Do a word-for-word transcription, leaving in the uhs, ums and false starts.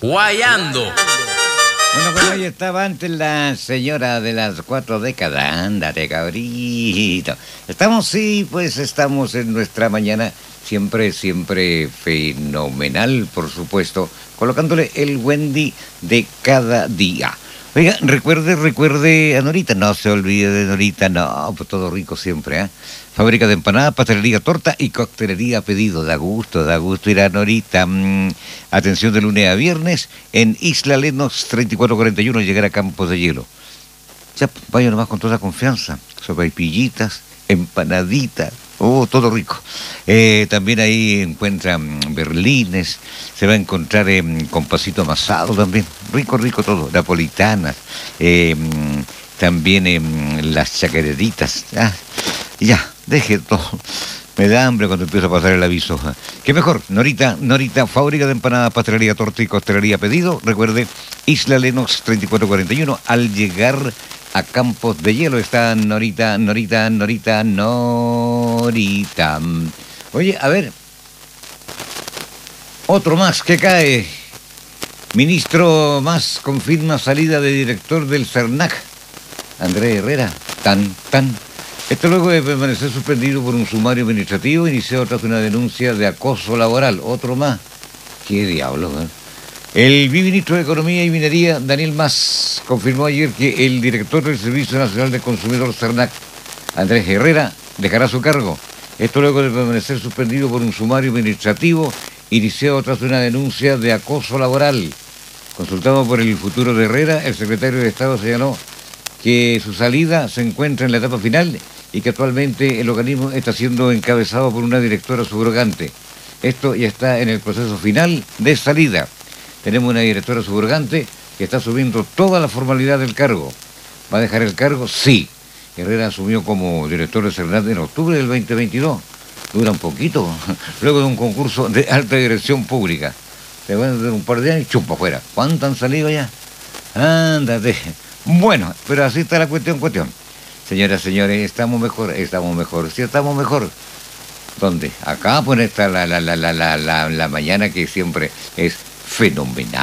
Guayando. Bueno, bueno, ahí estaba antes la señora de las cuatro décadas. Ándate, cabrito. Estamos, sí, pues estamos en nuestra mañana. Siempre, siempre fenomenal, por supuesto. Colocándole el Wendy de cada día. Oiga, recuerde, recuerde a Norita. No se olvide de Norita, no, pues todo rico siempre, ¿eh? Fábrica de empanadas, pastelería, torta y coctelería a pedido. Da gusto, da gusto ir a Norita. Mm, atención de lunes a viernes en Isla Lenos treinta y cuatro cuarenta y uno, llegar a Campos de Hielo. Ya, vaya nomás con toda confianza. Sopaipillitas, empanaditas. Oh, todo rico. Eh, también ahí encuentran berlines, se va a encontrar eh, con pasito amasado también. Rico, rico todo. Napolitanas, eh, también eh, las chacareritas. Ah, ya, deje todo. Me da hambre cuando empiezo a pasar el aviso. ¿Qué mejor? Norita, Norita, fábrica de empanadas, pastelería, torta y costelería pedido. Recuerde, Isla Lenos treinta y cuatro cuarenta y uno. Al llegar a Campos de Hielo está Norita, Norita, Norita, Norita. Oye, a ver. Otro más que cae. Ministro más confirma salida de director del CERNAC. Andrés Herrera. Tan, tan. Esto luego de permanecer suspendido por un sumario administrativo, inició tras una denuncia de acoso laboral. Otro más. ¿Qué diablo, eh? El viceministro de Economía y Minería, Daniel Mas, confirmó ayer que el director del Servicio Nacional del Consumidor CERNAC, Andrés Herrera, dejará su cargo. Esto luego de permanecer suspendido por un sumario administrativo, iniciado tras una denuncia de acoso laboral. Consultado por el futuro de Herrera, el secretario de Estado señaló que su salida se encuentra en la etapa final y que actualmente el organismo está siendo encabezado por una directora subrogante. Esto ya está en el proceso final de salida. Tenemos una directora subrogante que está asumiendo toda la formalidad del cargo. ¿Va a dejar el cargo? Sí. Herrera asumió como director de CERNAC en octubre del veinte veintidós. Dura un poquito. Luego de un concurso de alta dirección pública. Te van a dar un par de años y chumpa afuera. ¿Cuánto han salido ya? Ándate. Bueno, pero así está la cuestión, cuestión. Señoras, señores, estamos mejor, estamos mejor. Sí, estamos mejor. ¿Dónde? Acá, pues está la, la, la, la, la, la, la mañana que siempre es fenomenal.